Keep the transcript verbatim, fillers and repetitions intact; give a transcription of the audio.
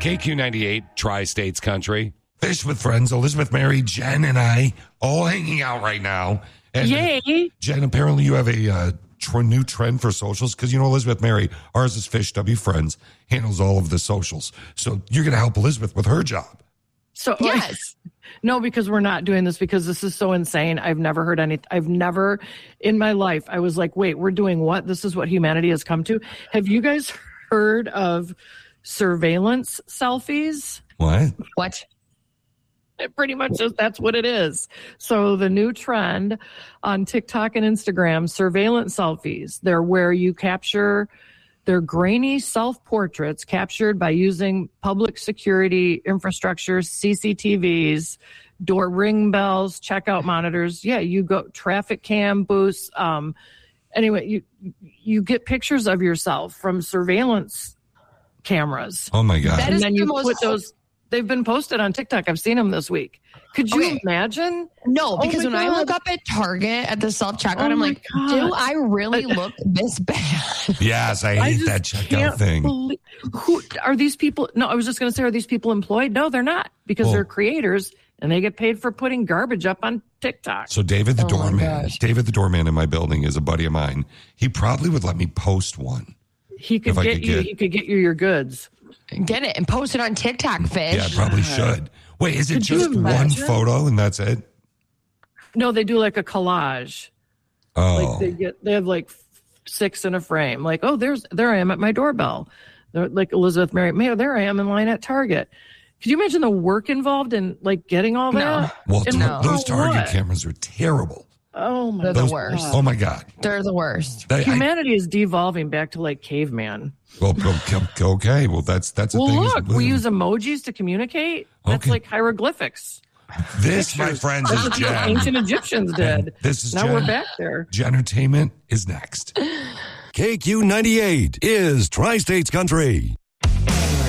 K Q ninety-eight, Tri-States Country. Fish with Friends, Elizabeth, Mary, Jen, and I all hanging out right now. And Yay. Jen, apparently you have a uh, tr- new trend for socials because, you know, Elizabeth, Mary, ours is Fish W Friends, handles all of the socials. So you're going to help Elizabeth with her job. So Yes. like, no, because we're not doing this because this is so insane. I've never heard any. I've never in my life. I was like, wait, we're doing what? This is what humanity has come to. Have you guys heard of surveillance selfies? What? What? It pretty much is, that's what it is. So the new trend on TikTok and Instagram, surveillance selfies. They're where you capture their grainy self-portraits captured by using public security infrastructure, C C T Vs, door ring bells, checkout monitors. Yeah, you go traffic cam booths. Um, anyway, you you get pictures of yourself from surveillance cameras. Oh, my God. That And is then the you most put those. They've been posted on TikTok. I've seen them this week. Could you Okay. imagine? No, because Oh my when I God. look up at Target at the self checkout, Oh I'm my like, God. do I really look this bad? Yes, I hate just that checkout can't thing. believe- who are these people? No, I was just going to say, are these people employed? No, they're not, because Well- they're creators and they get paid for putting garbage up on TikTok. So David the Oh, my doorman, gosh. David the doorman in my building is a buddy of mine. He probably would let me post one. He could if I get could you. get- He could get you your goods. Get it and post it on TikTok, Fish. Yeah, I probably should. Wait, is it Could you just one imagine? photo and that's it? No, they do like a collage. Oh, Like they get, they have like f- six in a frame. Like, oh, there's there I am at my doorbell. They're like Elizabeth Mary, Mayo, there I am in line at Target. Could you imagine the work involved in like getting all that? well, And th- those for Target what? cameras are terrible. Oh my They're the Those, worst. Oh my God. They're the worst. They- I- Humanity is devolving back to like caveman. well, okay, okay, well that's that's a Well, thing. look, we use emojis to communicate. That's Okay. like hieroglyphics. this, my friends, That's is what the Jen. ancient Egyptians did. This is now Jen. we're back there. Gentertainment is next. K Q ninety-eight is Tri-States Country.